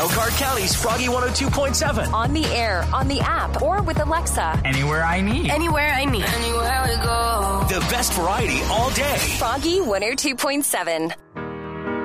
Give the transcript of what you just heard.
Elkhart County's Froggy 102.7. On the air, on the app, or with Alexa. Anywhere I need. Anywhere I need. Anywhere we go. The best variety all day. Froggy 102.7.